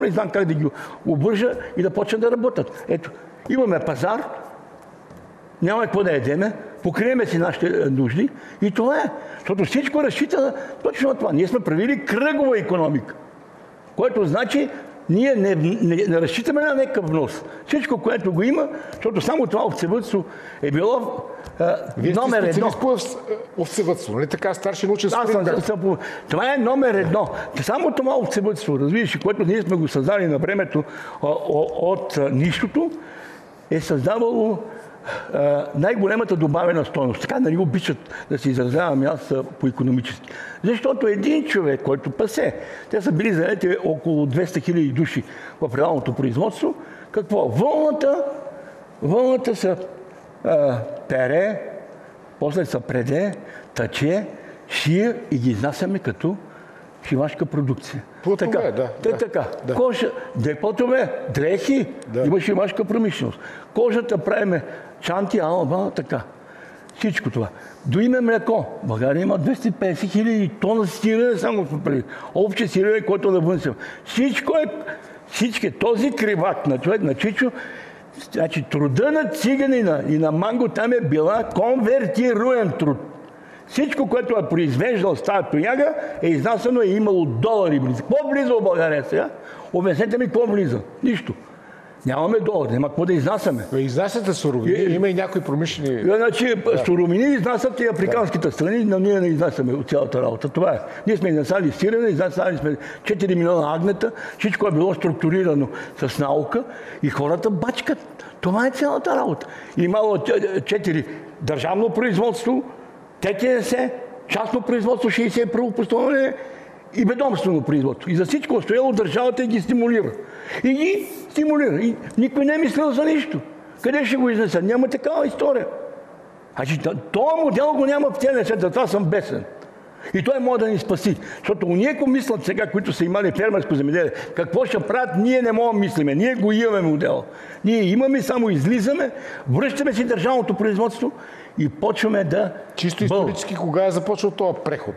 Не знам как да ги обвържа и да почнат да работят. Ето, имаме пазар, няма какво да ядеме, покриеме си нашите нужди и това е. Защото всичко разчита точно на това. Ние сме правили кръгова икономика, което значи ние не разчитаме на някакъв внос. Всичко, което го има, защото само това овцевъдство е било номер едно. Вие сте специалист по овцевъдство, нали така, старши научен сътрудник? Това е номер едно. Само това овцевъдство, разбираш, което ние сме го създали на времето от нищото, е създавало най-големата добавена стойност. Така нали обичат да се изразявам аз по-икономически. Защото един човек, който пасе, те са били заети около 200 000 души в реалното производство, какво? Вълната са пере, после са преде, тъче, шия и ги изнасяме като шивашка продукция. Плътове, така. Кожа, депотове, дрехи, има шивашка промишленост. Кожата правиме чанти, алба, така. Всичко това. Доиме млеко. България има 250 000 тона сирене, само преди. Обче сирене, който да вънсим. Всичко е този кривак на човек, на Чичо. Значи труда на циганина и на Манго там е била конвертируем труд. Всичко, което е произвеждал с тази тояга, е изнасяно и е имало долари близо. Какво влиза в България сега? Обяснете ми какво влиза. Нищо. Нямаме долари, няма какво да изнасяме. Изнасяте суровини, има и някои промишлени... Значи, суровини изнасят и африканските страни, но ние не изнасяме от цялата работа. Това е. Ние сме изнасяли сирене, изнасяли сме 4 милиона агнета, всичко е било структурирано с наука и хората бачкат. Това е цялата работа. Имало 4 държавно производство, ТТС, частно производство, 61 постановление и ведомствено производство. И за всичко остояло държавата и ги стимулира. И ги стимулира. И никой не е мислил за нищо. Къде ще го изнесат? Няма такава история. Значи, този модел го няма в целия свет, затова съм бесен. И той може да ни спаси. Защото уния, ако мислят сега, които са имали фермерско земеделие, какво ще правят, ние не можем да мислиме. Ние го имаме модел. Ние имаме, само излизаме, връщаме си държавното производство и почваме да... Чисто исторически, кога е започнал този преход?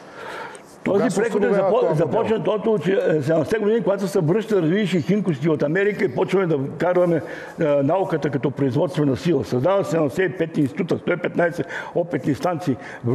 Този преход е започнат от 70-те години, когато се връща различни химкости от Америка и почваме да карваме науката като производствена сила. Създава се 75 института, 115 опитни станции,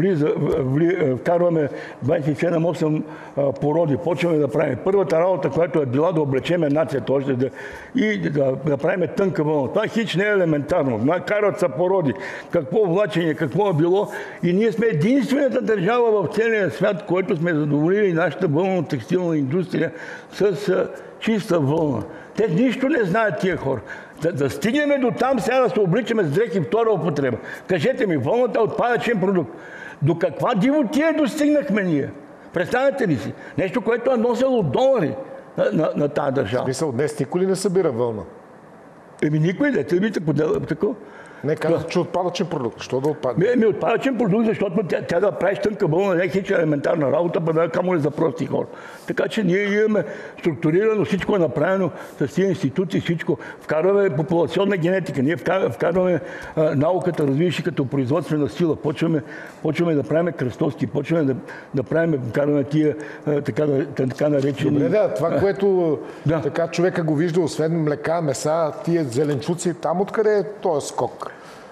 вкарваме 27-8 породи, почваме да правим. Първата работа, която е била да облечеме нацията още и да правим тънка вълна. Това хич не е елементарно. Карат са породи. Какво влачение, какво е било. И ние сме единствената държава в целия свят, който сме задоволили нашата вълно-текстилна индустрия с чиста вълна. Те нищо не знаят тия хора. Да стигнем до там, сега да се обличаме с дрехи втора употреба. Кажете ми, вълната е отпадъчен продукт. До каква дивотия достигнахме ние? Представете ли си? Нещо, което е носило долари на тази държава. В смисъл, днес никой ли не събира вълна? Никой не. Те видите такова. Не, казват, че отпадъчен продукт. Що да отпадне? Отпадъчен продукт, защото тя да правиш тънка вълна не е хич елементарна работа, да камо ли за прости хора. Така че ние имаме структурирано, всичко е направено с тези институции, всичко. Вкарваме популационна генетика, ние вкарваме науката, развиваш като производствена сила, почваме да правим кръстовски, почваме да правим, вкарваме тия така наречени... Добре, това, което така човека го вижда, освен млека, меса, тия зеленчуци, там откъде е този скок?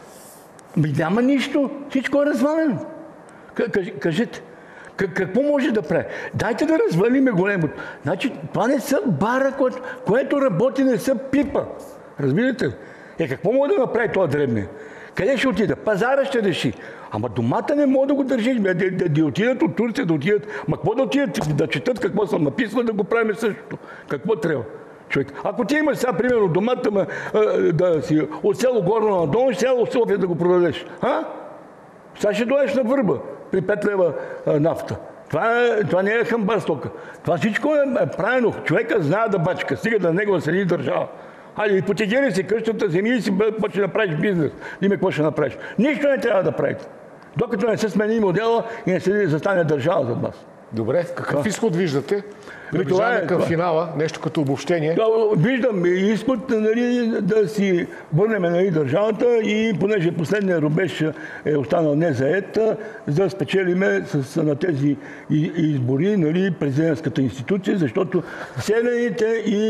Няма нищо. Всичко е развалено. Кажете. Какво може да прави? Дайте да развалиме големото. Значи, това не са бара, което работи, не са пипа. Разбирате ли? Какво може да направи това дребния? Къде ще отида? Пазара ще реши. Ама домата не може да го държиш. Да отидат от Турция, да отидат. Ма какво да отидат? Да четат какво съм написал, да го правим същото. Какво трябва? Човек. Ако ти имаш сега, примерно, домата да си от село Горно надолу, ще село София да го продадеш. Сега ще дойдеш на Върба при 5 лева нафта. Това не е хамбар стока. Това всичко е правилно. Човека знае да бачка, стига да него да седи държава. Хайде, ипотекери си къщата, вземи и си почне да правиш бизнес. Диме, какво ще направиш? Нищо не трябва да правите. Докато не се смени модела и не се застане държава зад вас. Добре, какъв изход виждате? Приближаваме към финала, нещо като обобщение. Виждам изход, да си върнем държавата и понеже последният рубеж е останал незаед, за да спечелиме на тези избори президентската институция, защото селените и